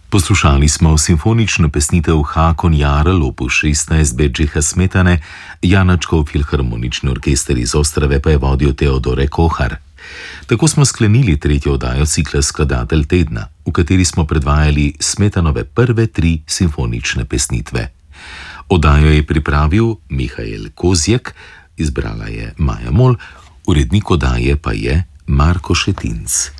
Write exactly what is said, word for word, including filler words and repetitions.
Poslušali smo simfonično pesnitev Hakon Jarl opus šestnajst Bedžiha Smetane, Janačkov filharmonični orkester iz Ostrave pa je vodil Teodore Kohar. Tako smo sklenili tretjo oddajo cikla Skladatelj tedna, v kateri smo predvajali Smetanove prve tri simfonične pesnitve. Oddajo je pripravil Mihael Kozjek, izbrala je Maja Mol, urednik oddaje pa je Marko Šetinc.